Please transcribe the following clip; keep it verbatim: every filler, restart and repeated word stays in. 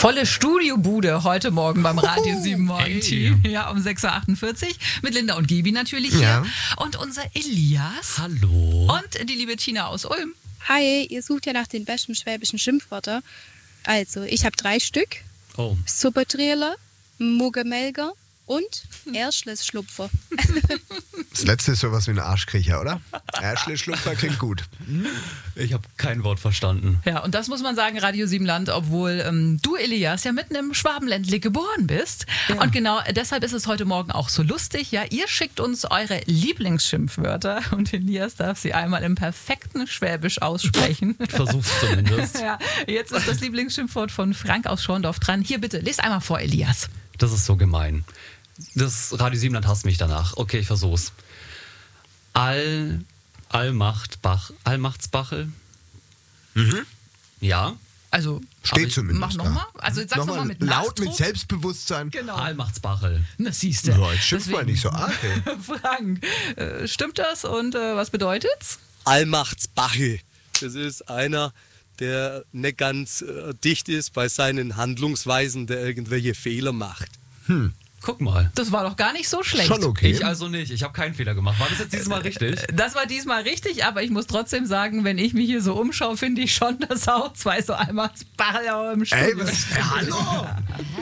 Volle Studiobude heute Morgen beim Radio sieben Morgen-Team. Ja, um sechs Uhr achtundvierzig. Mit Linda und Gibi natürlich hier. Ja. Und unser Elias. Hallo. Und die liebe Tina aus Ulm. Hi, ihr sucht ja nach den besten schwäbischen Schimpfwörtern. Also, ich habe drei Stück. Oh. Supperträler, Muggemelger und Erschlesschlupfer. Das letzte ist sowas wie ein Arschkriecher, oder? Arschlesschlupfer klingt gut. Ich habe kein Wort verstanden. Ja, und das muss man sagen, Radio Siebenland, obwohl ähm, du, Elias, ja mitten im Schwabenländle geboren bist. Ja. Und genau deshalb ist es heute Morgen auch so lustig. Ja, ihr schickt uns eure Lieblingsschimpfwörter und Elias darf sie einmal im perfekten Schwäbisch aussprechen. Ich versuch's zumindest. Ja, jetzt ist das Lieblingsschimpfwort von Frank aus Schorndorf dran. Hier bitte, lest einmal vor, Elias. Das ist so gemein. Das Radio Siebenland hasst mich danach. Okay, ich versuch's. All, Allmachtbach, Allmachtsbachel. Mhm. Ja. Also, Steht zumindest. mach nochmal. Also, jetzt sag's nochmal noch mit laut, Nachdruck. mit Selbstbewusstsein. Genau. Allmachtsbachel. Na, siehst du. Ja, jetzt schimpf mal nicht so arg, ey. Frank, äh, stimmt das und äh, was bedeutet's? Allmachtsbachel. Das ist einer, der nicht ganz äh, dicht ist bei seinen Handlungsweisen, der irgendwelche Fehler macht. Hm. Guck mal. Das war doch gar nicht so schlecht. Schon okay. Ich also nicht. Ich habe keinen Fehler gemacht. War das jetzt dieses Mal richtig? Das war diesmal richtig, aber ich muss trotzdem sagen, wenn ich mich hier so umschaue, finde ich schon, dass auch zwei so einmal Bachel im Studio. Ey, was? Ja, hallo!